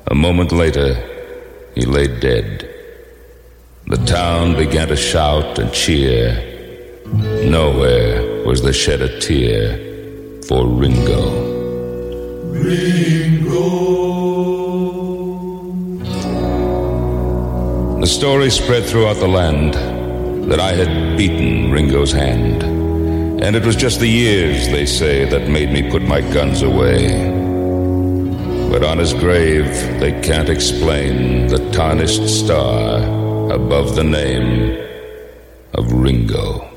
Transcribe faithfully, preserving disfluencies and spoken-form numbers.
A moment later, he lay dead. The town began to shout and cheer. Nowhere was there shed a tear for Ringo. Ringo. The story spread throughout the land that I had beaten Ringo's hand, and it was just the years, they say, that made me put my guns away. But on his grave, they can't explain the tarnished star above the name of Ringo.